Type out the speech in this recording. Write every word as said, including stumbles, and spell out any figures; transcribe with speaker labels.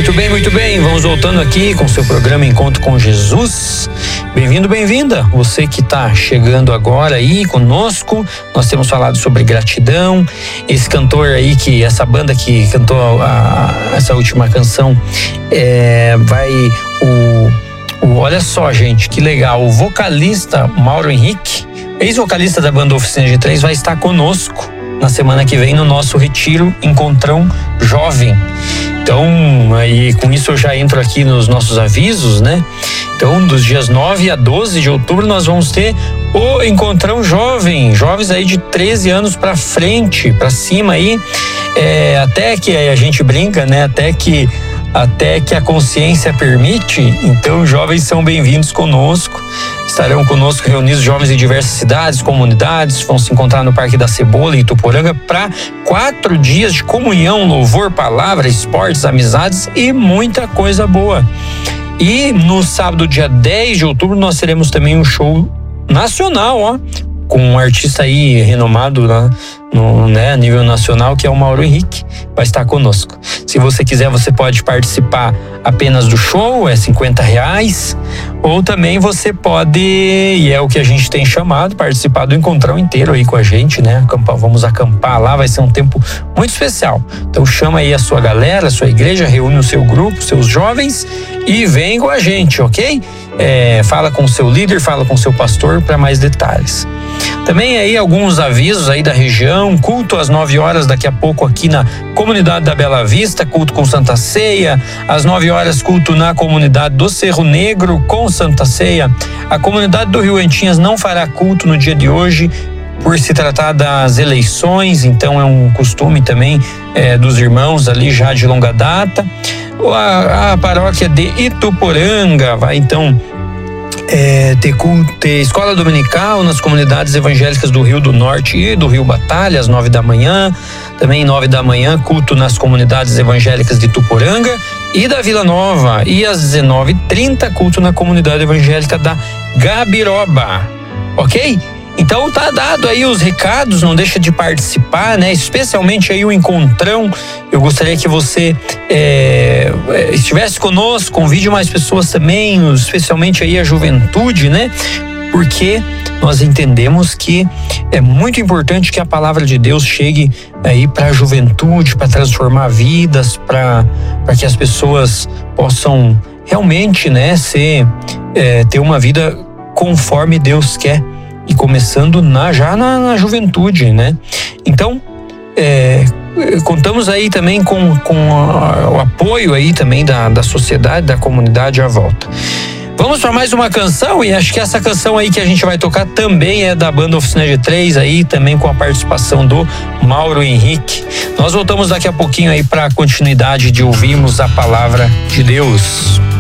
Speaker 1: Muito bem, muito bem. Vamos voltando aqui com o seu programa Encontro com Jesus. Bem-vindo, bem-vinda. Você que está chegando agora aí conosco, nós temos falado sobre gratidão. Esse cantor aí, que essa banda que cantou a, a, essa última canção, é, vai o, o. Olha só, gente, que legal. O vocalista Mauro Henrique, ex-vocalista da banda Oficina G três, vai estar conosco na semana que vem no nosso retiro Encontrão Jovem. Então, aí com isso eu já entro aqui nos nossos avisos, né? Então, dos dias nove a doze de outubro nós vamos ter o Encontrão Jovem, jovens aí de treze anos para frente, para cima aí, é, até que a gente brinca, né? Até que até que a consciência permite. Então, jovens são bem-vindos conosco. Estarão conosco reunidos jovens de diversas cidades, comunidades, vão se encontrar no Parque da Cebola, em Ituporanga, para quatro dias de comunhão, louvor, palavra, esportes, amizades e muita coisa boa. E no sábado, dia dez de outubro, nós teremos também um show nacional, ó, com um artista aí renomado, né, no, né, a nível nacional, que é o Mauro Henrique, vai estar conosco. Se você quiser, você pode participar apenas do show, é cinquenta reais, ou também você pode, e é o que a gente tem chamado, participar do encontrão inteiro aí com a gente, né? Acampar, vamos acampar lá, vai ser um tempo muito especial. Então chama aí a sua galera, a sua igreja, reúne o seu grupo, seus jovens e vem com a gente, ok? É, fala com o seu líder, fala com o seu pastor para mais detalhes. Também aí alguns avisos aí da região: culto às nove horas daqui a pouco aqui na comunidade da Bela Vista, culto com Santa Ceia. Às nove horas, culto na comunidade do Cerro Negro com Santa Ceia. A comunidade do Rio Antinhas não fará culto no dia de hoje por se tratar das eleições, então é um costume também é, dos irmãos ali já de longa data. A, a paróquia de Ituporanga vai então É, ter, ter escola dominical nas comunidades evangélicas do Rio do Norte e do Rio Batalha às nove da manhã. Também nove da manhã, culto nas comunidades evangélicas de Ituporanga e da Vila Nova. E às dezenove e trinta, culto na comunidade evangélica da Gabiroba. Ok? Então tá dado aí os recados, não deixa de participar, né? Especialmente aí o encontrão. Eu gostaria que você é, estivesse conosco, convide mais pessoas também, especialmente aí a juventude, né? Porque nós entendemos que é muito importante que a palavra de Deus chegue aí para a juventude, para transformar vidas, para para que as pessoas possam realmente, né, ser é, ter uma vida conforme Deus quer. E começando na, já na, na juventude, né? Então, é, contamos aí também com, com a, o apoio aí também da, da sociedade, da comunidade à volta. Vamos para mais uma canção, e acho que essa canção aí que a gente vai tocar também é da banda Oficina G três aí, também com a participação do Mauro Henrique. Nós voltamos daqui a pouquinho aí para a continuidade de ouvirmos a palavra de Deus.